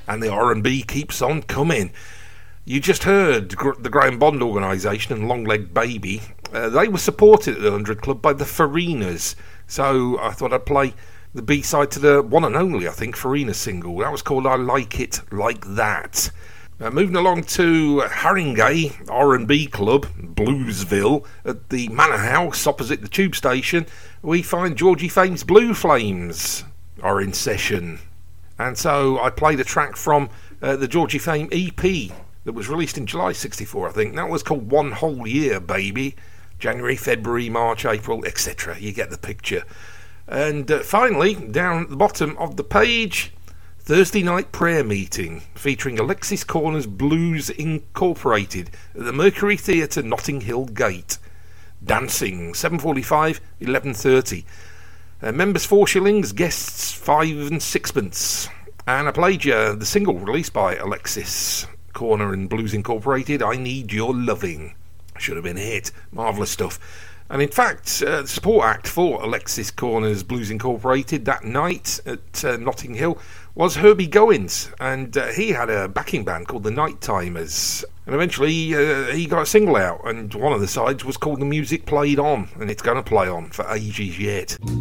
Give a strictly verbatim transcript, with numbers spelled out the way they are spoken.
and the R and B keeps on coming. You just heard the Graham Bond organisation and Long Leg Baby. Uh, they were supported at the one hundred Club by the Farinas, so I thought I'd play the B-side to the one and only, I think, Farina single. That was called I Like It Like That. Uh, moving along to Haringey R and B Club, Bluesville, at the Manor House opposite the tube station, we find Georgie Fame's Blue Flames are in session. And so I played a track from uh, the Georgie Fame E P that was released in July sixty-four, I think. That was called One Whole Year, Baby. January, February, March, April, et cetera. You get the picture. And uh, finally, down at the bottom of the page, Thursday Night Prayer Meeting, featuring Alexis Corner's Blues Incorporated at the Mercury Theatre, Notting Hill Gate. Dancing, seven forty-five, eleven thirty. Uh, members four shillings, guests five and sixpence. And I played you the single released by Alexis Corner and Blues Incorporated, I Need Your Loving. Should have been a hit. Marvellous stuff. And in fact, uh, the support act for Alexis Corner's Blues Incorporated that night at uh, Notting Hill was Herbie Goins, and uh, he had a backing band called the Night Timers. And eventually uh, he got a single out, and one of the sides was called The Music Played On, and it's going to play on for ages yet.